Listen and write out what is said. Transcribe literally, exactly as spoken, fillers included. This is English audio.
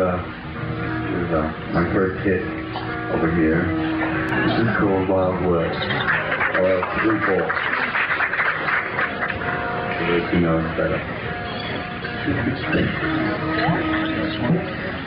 uh, is uh, my first hit over here. This is called Wild Words, or Blue Ball. So that you know it's better.